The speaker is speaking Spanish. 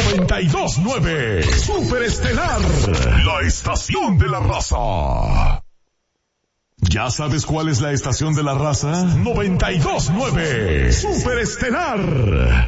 92.9 Superestelar, la estación de la raza. ¿Ya sabes cuál es la estación de la raza? 92.9 Superestelar.